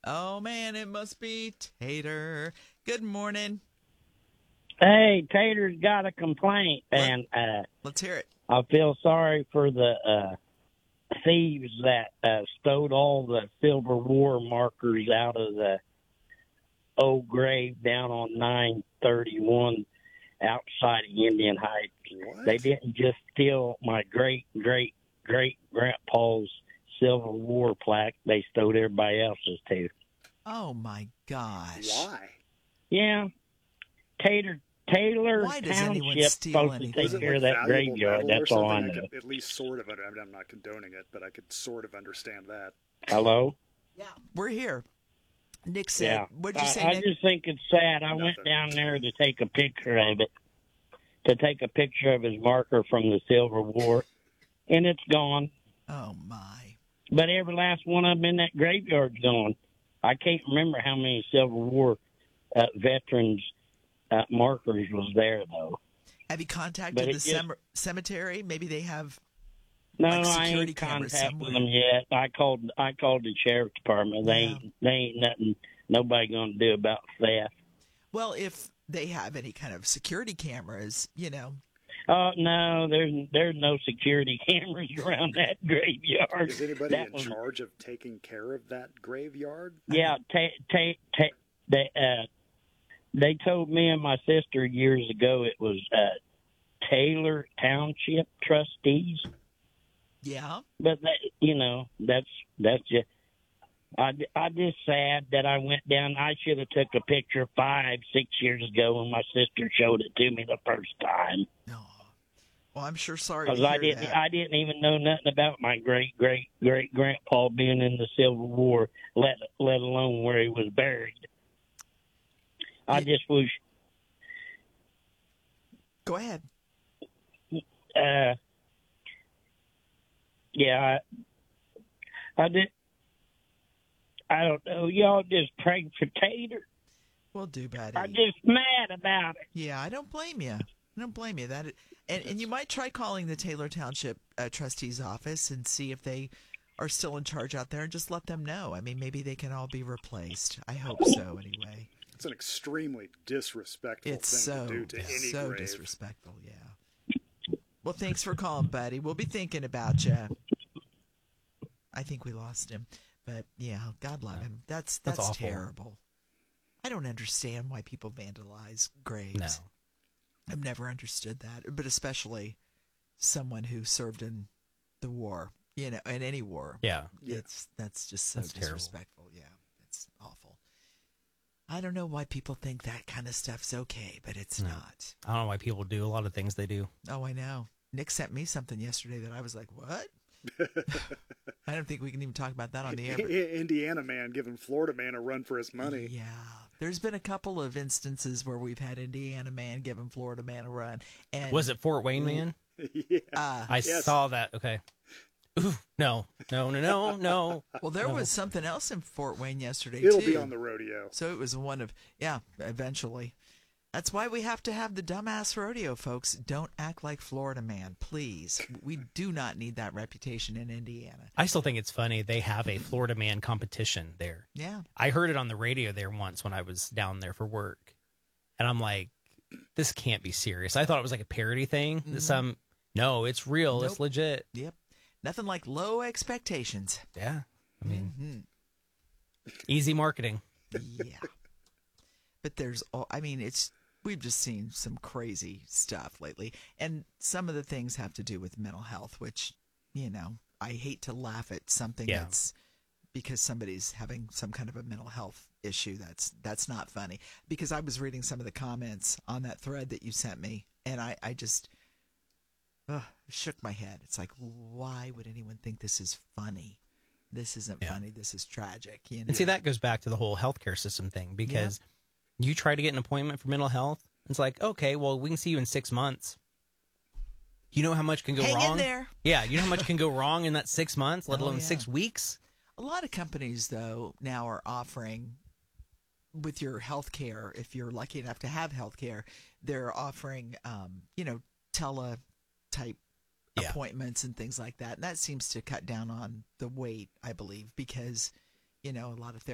Oh, man, it must be Tater. Good morning. Hey, Tater's got a complaint, and Let's hear it. I feel sorry for the thieves that stole all the Civil War markers out of the old grave down on 931 outside of Indian Heights. What? They didn't just steal my great-great-great-grandpa's Civil War plaque. They stole everybody else's, too. Oh, my gosh. Why? Yeah. Taylor Why does anyone Township steal supposed to anything? Was take it care like of that valuable graveyard. metal or That's all I something? know. I could at least sort of. I'm not condoning it, but I could sort of understand that. Hello? Yeah, we're here. Nick said, Yeah. what'd you say, I Nick? just think it's sad. I Nothing. went down there to take a picture of it, to take a picture of his marker from the Civil War, and it's gone. Oh, my. But every last one of them in that graveyard's gone. I can't remember how many Civil War veterans markers was there, though. Have you But contacted it the just- cemetery? Maybe they have... No, like I security ain't cameras contacted somewhere. them yet. I called the sheriff's department. They ain't nothing nobody gonna do about theft. Well, if they have any kind of security cameras, you know. No, there's no security cameras around that graveyard. Is anybody That in was- charge of taking care of that graveyard? Yeah, they told me and my sister years ago it was Taylor Township trustees. Yeah. But that's just. I just sad that I went down. I should have took a picture 5-6 years ago when my sister showed it to me the first time. No. Well, I'm sure sorry to Because hear that. I didn't even know nothing about my great great great grandpa being in the Civil War, let alone where he was buried. I just wish. Go ahead. Yeah, I did. I don't know. Y'all just pray for Tater. We'll do, buddy. I'm just mad about it. Yeah, I don't blame you. I don't blame you. And you might try calling the Taylor Township trustee's office and see if they are still in charge out there and just let them know. I mean, maybe they can all be replaced. I hope so, anyway. It's an extremely disrespectful It's thing to do to any so grave. disrespectful, yeah. Well, thanks for calling, buddy. We'll be thinking about you. I think we lost him. But, yeah, God love him. That's awful. terrible. I don't understand why people vandalize graves. No. I've never understood that, but especially someone who served in the war, in any war. Yeah. That's just so That's terrible. disrespectful. Yeah, it's awful. I don't know why people think that kind of stuff's okay, but it's not. I don't know why people do a lot of things they do. Oh, I know. Nick sent me something yesterday that I was like, what? I don't think we can even talk about that on the air. Indiana man giving Florida man a run for his money. Yeah. There's been a couple of instances where we've had Indiana man giving Florida man a run. And Was it Fort Wayne man? Yeah. I Yes. saw that. Okay. Ooh, no. Well, there was something else in Fort Wayne yesterday, It'll too. be on the rodeo. So it was one of, eventually. That's why we have to have the dumbass rodeo, folks. Don't act like Florida man, please. We do not need that reputation in Indiana. I still think it's funny. They have a Florida man competition there. Yeah. I heard it on the radio there once when I was down there for work. And I'm like, this can't be serious. I thought it was like a parody thing. No, it's real. Nope. It's legit. Yep. Nothing like low expectations. Yeah. I mean, easy marketing. Yeah. But we've just seen some crazy stuff lately. And some of the things have to do with mental health, which, I hate to laugh at something that's because somebody's having some kind of a mental health issue. That's not funny. Because I was reading some of the comments on that thread that you sent me, and I just shook my head. It's like, why would anyone think this is funny? This isn't funny. This is tragic. And see, that goes back to the whole healthcare system thing because you try to get an appointment for mental health. It's like, okay, well, we can see you in 6 months. You know how much can go wrong? Hang in there. Yeah, you know how much can go wrong in that 6 months, let alone 6 weeks? A lot of companies, though, now are offering, with your health care, if you're lucky enough to have health care, they're offering, tele-type appointments and things like that. And that seems to cut down on the wait, I believe, because, a lot of